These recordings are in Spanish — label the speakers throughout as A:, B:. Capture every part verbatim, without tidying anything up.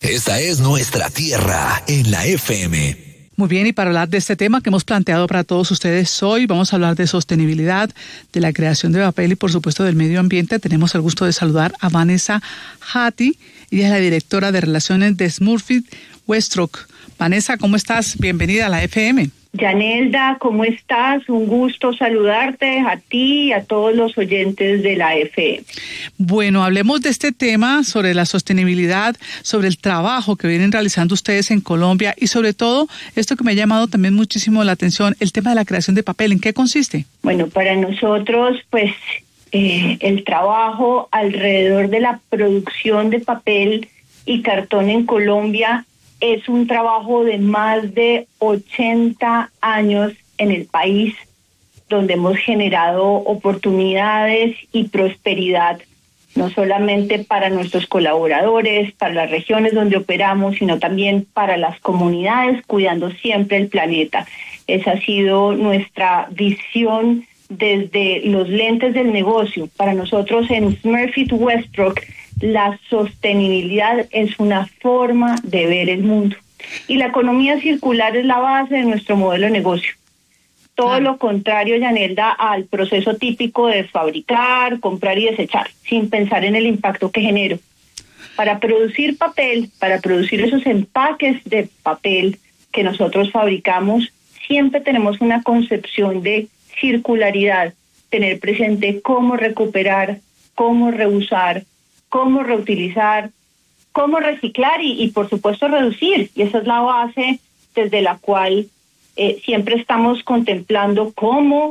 A: Esta es nuestra tierra en la F M.
B: Muy bien, y para hablar de este tema que hemos planteado para todos ustedes hoy, vamos a hablar de sostenibilidad, de la creación de papel y por supuesto del medio ambiente. Tenemos el gusto de saludar a Vanessa Hattie, ella es la directora de Relaciones de Smurfit Westrock. Vanessa, ¿cómo estás? Bienvenida a la F M.
C: Yanelda, ¿cómo estás? Un gusto saludarte a ti y a todos los oyentes de la F M.
B: Bueno, hablemos de este tema sobre la sostenibilidad, sobre el trabajo que vienen realizando ustedes en Colombia y sobre todo esto que me ha llamado también muchísimo la atención, el tema de la creación de papel. ¿En qué consiste?
C: Bueno, para nosotros, pues, eh, el trabajo alrededor de la producción de papel y cartón en Colombia es un trabajo de más de ochenta años en el país, donde hemos generado oportunidades y prosperidad, no solamente para nuestros colaboradores, para las regiones donde operamos, sino también para las comunidades, cuidando siempre el planeta. Esa ha sido nuestra visión desde los lentes del negocio. Para nosotros en Smurfit Westrock, la sostenibilidad es una forma de ver el mundo. Y la economía circular es la base de nuestro modelo de negocio. Todo ah. lo contrario, Yanelda, al proceso típico de fabricar, comprar y desechar, sin pensar en el impacto que genero. Para producir papel, para producir esos empaques de papel que nosotros fabricamos, siempre tenemos una concepción de circularidad, tener presente cómo recuperar, cómo reusar, cómo reutilizar, cómo reciclar y, y por supuesto reducir. Y esa es la base desde la cual eh, siempre estamos contemplando cómo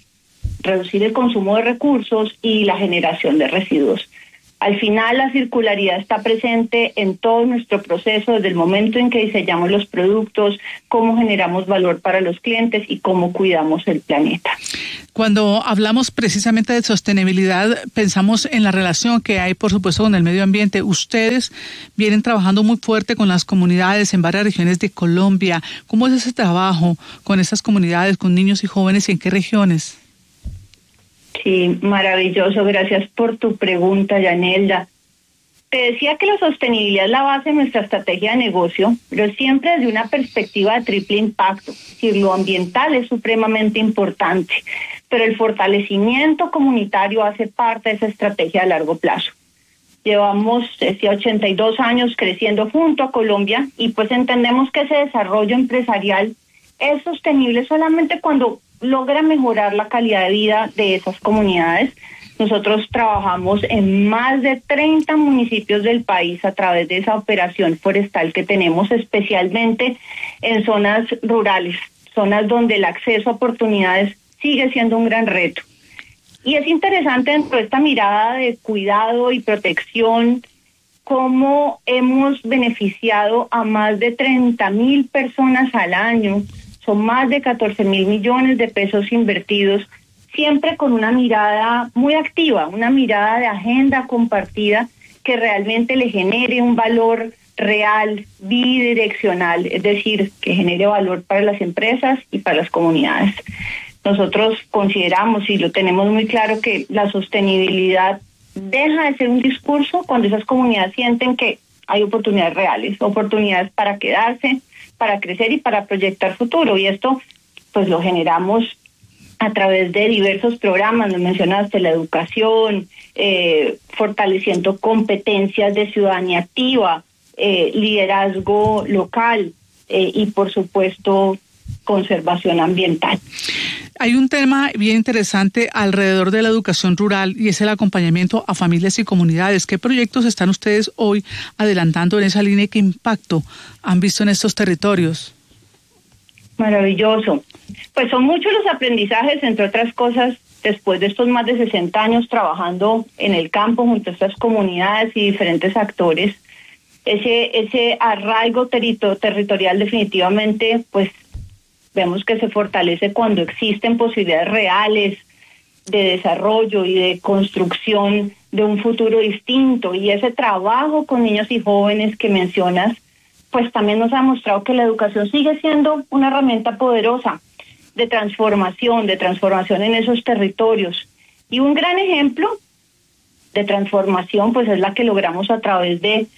C: reducir el consumo de recursos y la generación de residuos. Al final la circularidad está presente en todo nuestro proceso, desde el momento en que diseñamos los productos, cómo generamos valor para los clientes y cómo cuidamos el planeta.
B: Cuando hablamos precisamente de sostenibilidad, pensamos en la relación que hay, por supuesto, con el medio ambiente. Ustedes vienen trabajando muy fuerte con las comunidades en varias regiones de Colombia. ¿Cómo es ese trabajo con esas comunidades, con niños y jóvenes y en qué regiones?
C: Sí, maravilloso. Gracias por tu pregunta, Yanelda. Te decía que la sostenibilidad es la base de nuestra estrategia de negocio, pero siempre desde una perspectiva de triple impacto. Es decir, lo ambiental es supremamente importante, pero el fortalecimiento comunitario hace parte de esa estrategia a largo plazo. Llevamos decía, ochenta y dos años creciendo junto a Colombia y pues entendemos que ese desarrollo empresarial es sostenible solamente cuando logra mejorar la calidad de vida de esas comunidades. Nosotros trabajamos en más de treinta municipios del país a través de esa operación forestal que tenemos, especialmente en zonas rurales, zonas donde el acceso a oportunidades sigue siendo un gran reto. Y es interesante dentro de esta mirada de cuidado y protección cómo hemos beneficiado a más de treinta mil personas al año. Son más de catorce mil millones de pesos invertidos, siempre con una mirada muy activa, una mirada de agenda compartida que realmente le genere un valor real, bidireccional, es decir, que genere valor para las empresas y para las comunidades. Nosotros consideramos y lo tenemos muy claro que la sostenibilidad deja de ser un discurso cuando esas comunidades sienten que hay oportunidades reales, oportunidades para quedarse, para crecer y para proyectar futuro. Y esto pues lo generamos a través de diversos programas, nos mencionaste la educación, eh, fortaleciendo competencias de ciudadanía activa, eh, liderazgo local eh, y por supuesto conservación ambiental.
B: Hay un tema bien interesante alrededor de la educación rural y es el acompañamiento a familias y comunidades. ¿Qué proyectos están ustedes hoy adelantando en esa línea y qué impacto han visto en estos territorios?
C: Maravilloso. Pues son muchos los aprendizajes, entre otras cosas, después de estos más de sesenta años trabajando en el campo junto a estas comunidades y diferentes actores. Ese, ese arraigo terito, territorial definitivamente, pues vemos que se fortalece cuando existen posibilidades reales de desarrollo y de construcción de un futuro distinto. Y ese trabajo con niños y jóvenes que mencionas, pues también nos ha mostrado que la educación sigue siendo una herramienta poderosa de transformación, de transformación en esos territorios. Y un gran ejemplo de transformación, pues es la que logramos a través de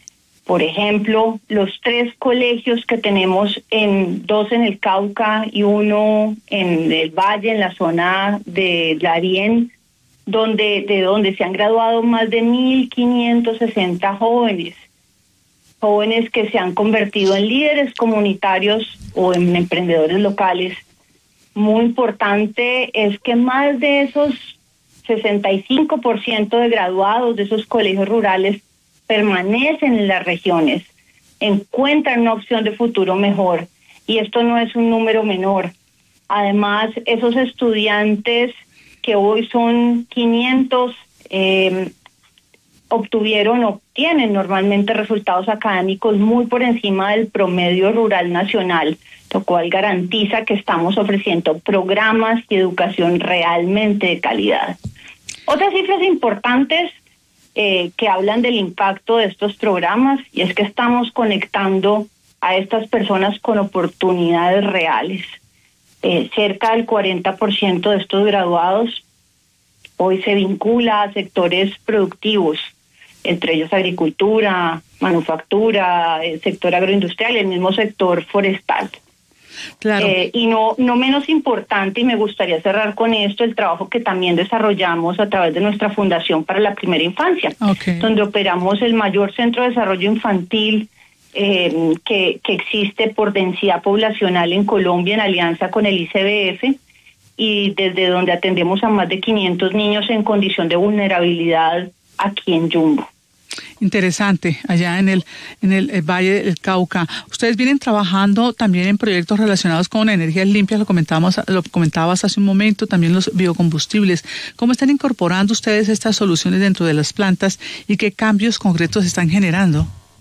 C: Por ejemplo, los tres colegios que tenemos, en dos en el Cauca y uno en el Valle, en la zona de Darién, donde, de donde se han graduado más de mil quinientos sesenta jóvenes, jóvenes que se han convertido en líderes comunitarios o en emprendedores locales. Muy importante es que más de esos sesenta y cinco por ciento de graduados de esos colegios rurales permanecen en las regiones, encuentran una opción de futuro mejor, y esto no es un número menor. Además, esos estudiantes, que hoy son quinientos, eh, obtuvieron, obtienen normalmente resultados académicos muy por encima del promedio rural nacional, lo cual garantiza que estamos ofreciendo programas y educación realmente de calidad. Otras cifras importantes eh, que hablan del impacto de estos programas, y es que estamos conectando a estas personas con oportunidades reales. Eh, cerca del cuarenta por ciento de estos graduados hoy se vincula a sectores productivos, entre ellos agricultura, manufactura, el sector agroindustrial y el mismo sector forestal.
B: Claro.
C: Eh, y no, no menos importante, y me gustaría cerrar con esto, el trabajo que también desarrollamos a través de nuestra Fundación para la Primera Infancia,
B: okay.
C: donde operamos el mayor centro de desarrollo infantil eh, que, que existe por densidad poblacional en Colombia, en alianza con el I C B F, y desde donde atendemos a más de quinientos niños en condición de vulnerabilidad aquí en Yumbo.
B: Interesante, allá en el en el, el Valle del Cauca. Ustedes vienen trabajando también en proyectos relacionados con energías limpias, lo comentábamos, lo comentabas hace un momento, también los biocombustibles. ¿Cómo están incorporando ustedes estas soluciones dentro de las plantas y qué cambios concretos están generando?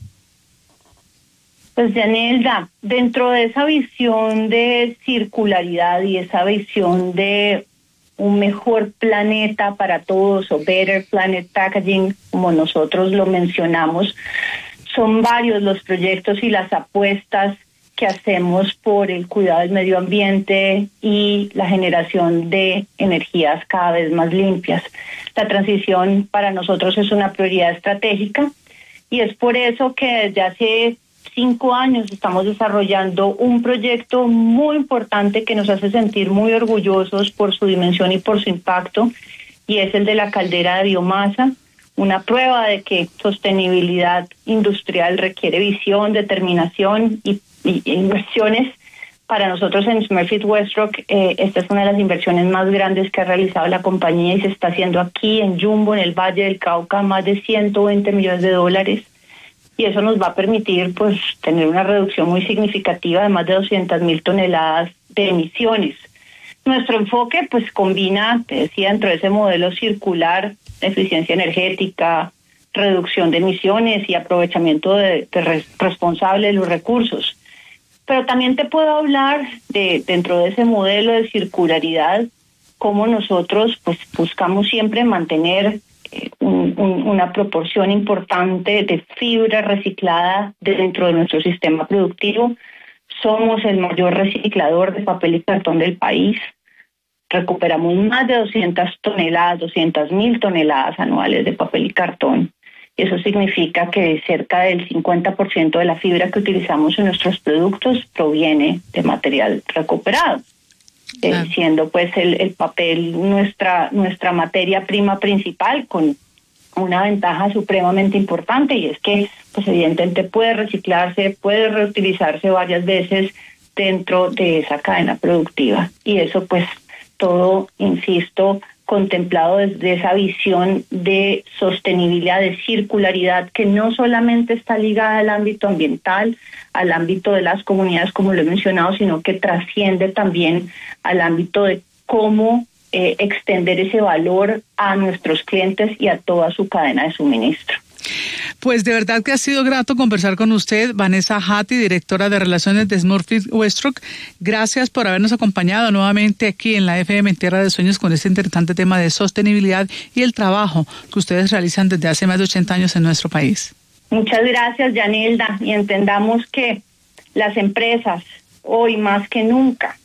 C: Pues, Yanelda, dentro de esa visión de circularidad y esa visión de un mejor planeta para todos, o Better Planet Packaging, como nosotros lo mencionamos, son varios los proyectos y las apuestas que hacemos por el cuidado del medio ambiente y la generación de energías cada vez más limpias. La transición para nosotros es una prioridad estratégica, y es por eso que desde hace cinco años estamos desarrollando un proyecto muy importante que nos hace sentir muy orgullosos por su dimensión y por su impacto, y es el de la caldera de biomasa, una prueba de que sostenibilidad industrial requiere visión, determinación y, y inversiones. Para nosotros en Smurfit Westrock, eh, esta es una de las inversiones más grandes que ha realizado la compañía y se está haciendo aquí en Yumbo, en el Valle del Cauca, más de ciento veinte millones de dólares. Y eso nos va a permitir pues tener una reducción muy significativa de más de doscientas mil toneladas de emisiones. Nuestro enfoque pues combina, te decía, dentro de ese modelo circular, eficiencia energética, reducción de emisiones y aprovechamiento de, de res, responsable de los recursos. Pero también te puedo hablar de, dentro de ese modelo de circularidad, cómo nosotros pues buscamos siempre mantener Un, un, una proporción importante de fibra reciclada dentro de nuestro sistema productivo. Somos el mayor reciclador de papel y cartón del país. Recuperamos más de doscientas toneladas, doscientas mil toneladas anuales de papel y cartón. Eso significa que cerca del cincuenta por ciento de la fibra que utilizamos en nuestros productos proviene de material recuperado. Eh, siendo pues el, el papel nuestra nuestra materia prima principal, con una ventaja supremamente importante, y es que pues evidentemente puede reciclarse, puede reutilizarse varias veces dentro de esa cadena productiva, y eso pues todo, insisto, contemplado desde esa visión de sostenibilidad, de circularidad, que no solamente está ligada al ámbito ambiental, al ámbito de las comunidades, como lo he mencionado, sino que trasciende también al ámbito de cómo eh, extender ese valor a nuestros clientes y a toda su cadena de suministro.
B: Pues de verdad que ha sido grato conversar con usted, Vanessa Hattie, directora de Relaciones de Smurfit Westrock. Gracias por habernos acompañado nuevamente aquí en la F M en Tierra de Sueños con este interesante tema de sostenibilidad y el trabajo que ustedes realizan desde hace más de ochenta años en nuestro país.
C: Muchas gracias, Yanelda, y entendamos que las empresas hoy más que nunca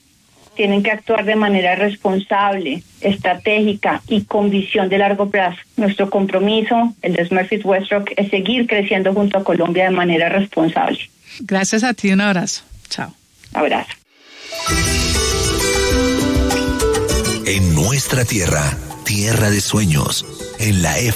C: tienen que actuar de manera responsable, estratégica y con visión de largo plazo. Nuestro compromiso, el de Smurfit Westrock, es seguir creciendo junto a Colombia de manera responsable.
B: Gracias a ti, un abrazo. Chao.
C: Abrazo.
A: En nuestra tierra, tierra de sueños, en la F